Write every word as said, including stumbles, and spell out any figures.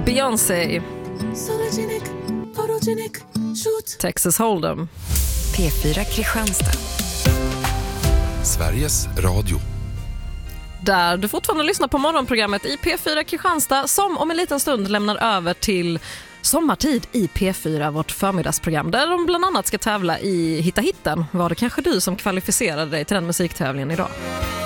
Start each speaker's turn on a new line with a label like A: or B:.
A: Beyoncé. Texas Hold'em.
B: P fyra Kristianstad.
C: Sveriges Radio.
A: Där du fortfarande lyssnar på morgonprogrammet i P fyra Kristianstad som om en liten stund lämnar över till Sommartid i P fyra, vårt förmiddagsprogram där de bland annat ska tävla i Hitta hitten. Var det kanske du som kvalificerade dig till den musiktävlingen idag?